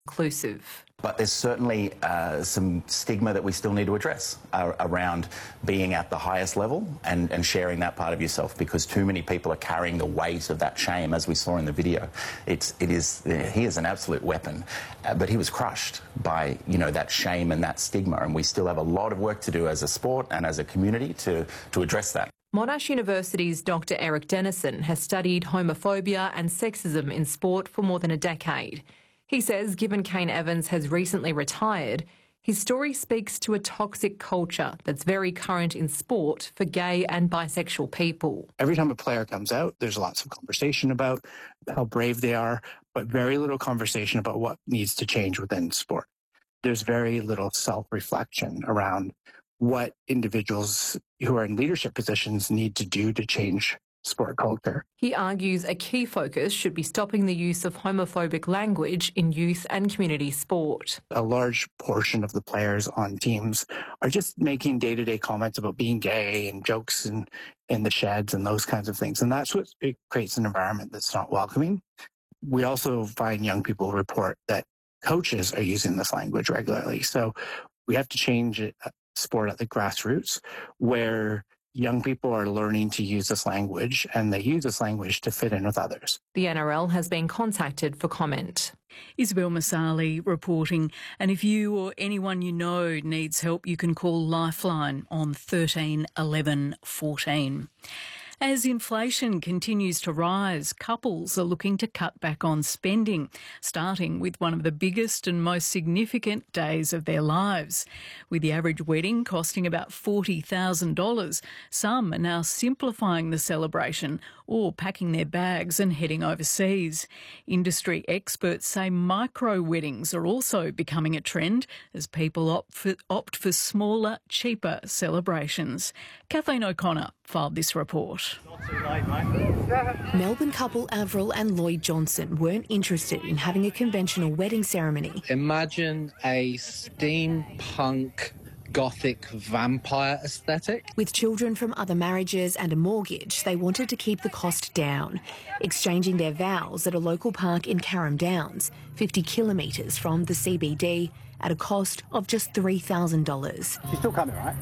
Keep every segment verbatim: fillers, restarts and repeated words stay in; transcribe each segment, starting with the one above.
inclusive. But there's certainly uh, some stigma that we still need to address uh, around being at the highest level and, and sharing that part of yourself, because too many people are carrying the weight of that shame, as we saw in the video. It's, it is, he is an absolute weapon, uh, but he was crushed by, you know, that shame and that stigma, and we still have a lot of work to do as a sport and as a community to, to address that. Monash University's Doctor Eric Dennison has studied homophobia and sexism in sport for more than a decade. He says, given Kane Evans has recently retired, his story speaks to a toxic culture that's very current in sport for gay and bisexual people. Every time a player comes out, there's lots of conversation about how brave they are, but very little conversation about what needs to change within sport. There's very little self-reflection around what individuals who are in leadership positions need to do to change sport culture. He argues a key focus should be stopping the use of homophobic language in youth and community sport. A large portion of the players on teams are just making day-to-day comments about being gay and jokes in, in the sheds and those kinds of things. And that's what it creates an environment that's not welcoming. We also find young people report that coaches are using this language regularly. So we have to change it, sport at the grassroots, where young people are learning to use this language, and they use this language to fit in with others. The N R L has been contacted for comment. Isabel Masali reporting. And if you or anyone you know needs help, you can call Lifeline on thirteen eleven fourteen. As inflation continues to rise, couples are looking to cut back on spending, starting with one of the biggest and most significant days of their lives. With the average wedding costing about forty thousand dollars, some are now simplifying the celebration or packing their bags and heading overseas. Industry experts say micro weddings are also becoming a trend as people opt for, opt for smaller, cheaper celebrations. Kathleen O'Connor filed this report. Melbourne couple Avril and Lloyd Johnson weren't interested in having a conventional wedding ceremony. Imagine a steampunk gothic vampire aesthetic. With children from other marriages and a mortgage, they wanted to keep the cost down, exchanging their vows at a local park in Carrum Downs, fifty kilometres from the C B D, at a cost of just three thousand dollars. You're still coming, right?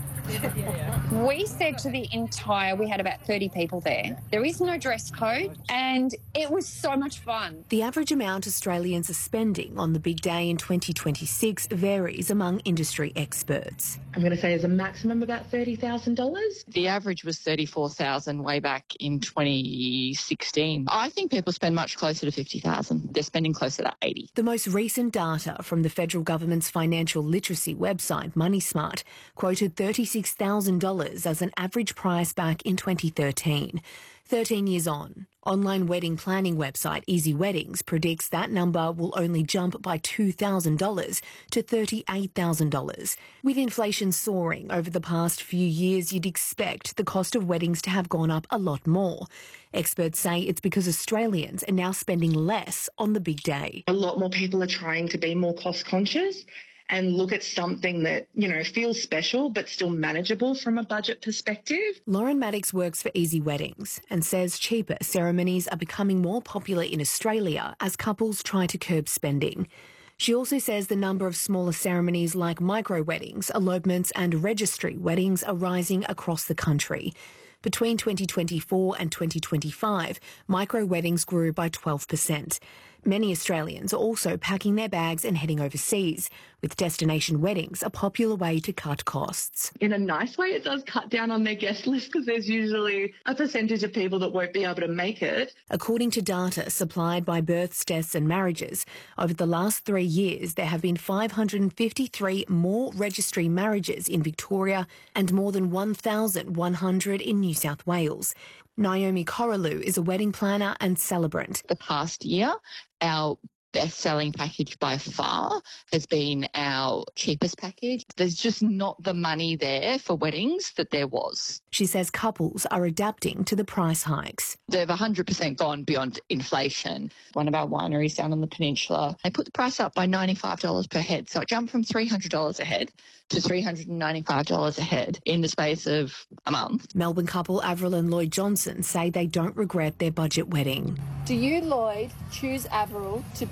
We said to the entire, we had about thirty people there, there is no dress code, and it was so much fun. The average amount Australians are spending on the big day in twenty twenty-six varies among industry experts. I'm going to say as a maximum about thirty thousand dollars. The average was thirty-four thousand dollars way back in twenty sixteen. I think people spend much closer to fifty thousand dollars. They're spending closer to eighty thousand dollars. The most recent data from the federal government's financial literacy website, MoneySmart, quoted thirty-six thousand dollars as an average price back in twenty thirteen. thirteen years on, online wedding planning website Easy Weddings predicts that number will only jump by two thousand dollars to thirty-eight thousand dollars. With inflation soaring over the past few years, you'd expect the cost of weddings to have gone up a lot more. Experts say it's because Australians are now spending less on the big day. A lot more people are trying to be more cost conscious and look at something that, you know, feels special but still manageable from a budget perspective. Lauren Maddox works for Easy Weddings and says cheaper ceremonies are becoming more popular in Australia as couples try to curb spending. She also says the number of smaller ceremonies like micro-weddings, elopements and registry weddings are rising across the country. Between twenty twenty-four and twenty twenty-five, micro-weddings grew by twelve percent. Many Australians are also packing their bags and heading overseas, with destination weddings a popular way to cut costs. In a nice way, it does cut down on their guest list because there's usually a percentage of people that won't be able to make it. According to data supplied by Births, Deaths and Marriages, over the last three years there have been five hundred fifty-three more registry marriages in Victoria and more than one thousand one hundred in New South Wales. Naomi Coralou is a wedding planner and celebrant. The past year, our best-selling package by far has been our cheapest package. There's just not the money there for weddings that there was. She says couples are adapting to the price hikes. They've one hundred percent gone beyond inflation. One of our wineries down on the peninsula, they put the price up by ninety-five dollars per head. So it jumped from three hundred dollars a head to three hundred ninety-five dollars a head in the space of a month. Melbourne couple Avril and Lloyd Johnson say they don't regret their budget wedding. Do you, Lloyd, choose Avril to be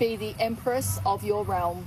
be the empress of your realm.